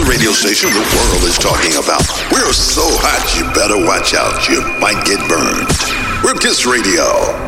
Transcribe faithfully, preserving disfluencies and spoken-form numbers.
radio station the world is talking about. We're so hot you better watch out. You might get burned. We're Kiss Radio.